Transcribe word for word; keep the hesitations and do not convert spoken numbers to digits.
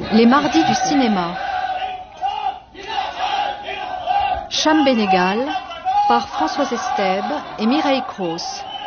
Les mardis du cinéma. Cham Bénégal par Françoise Estèbe et Mireille Cross.